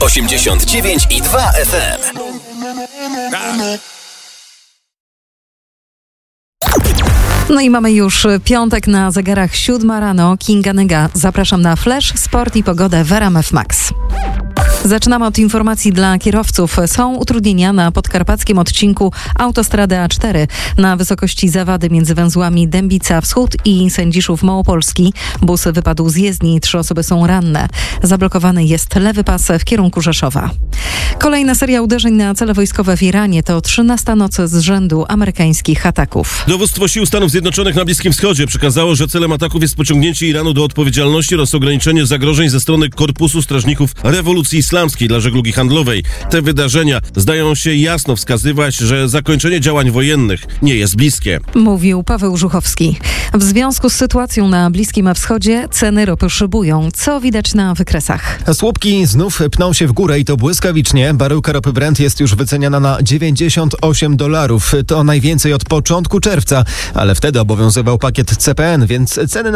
89,2 FM. No i mamy już piątek, na zegarach 7 rano. Kinga Nyga. Zapraszam na Flash, Sport i Pogodę w RMF Max. Zaczynamy od informacji dla kierowców. Są utrudnienia na podkarpackim odcinku autostrady A4 na wysokości Zawady między węzłami Dębica Wschód i Sędziszów Małopolski. Bus wypadł z jezdni, 3 osoby są ranne. Zablokowany jest lewy pas w kierunku Rzeszowa. Kolejna seria uderzeń na cele wojskowe w Iranie to 13. noc z rzędu amerykańskich ataków. Dowództwo sił Stanów Zjednoczonych na Bliskim Wschodzie przekazało, że celem ataków jest pociągnięcie Iranu do odpowiedzialności oraz ograniczenie zagrożeń ze strony Korpusu Strażników Rewolucji Islamskiej dla żeglugi handlowej. Te wydarzenia zdają się jasno wskazywać, że zakończenie działań wojennych nie jest bliskie. Mówił Paweł Żuchowski. W związku z sytuacją na Bliskim Wschodzie ceny ropy szybują, co widać na wykresach. Słupki znów pną się w górę i to błyskawicznie. Baryłka ropy Brent jest już wyceniana na $98. To najwięcej od początku czerwca, ale wtedy obowiązywał pakiet CPN, więc ceny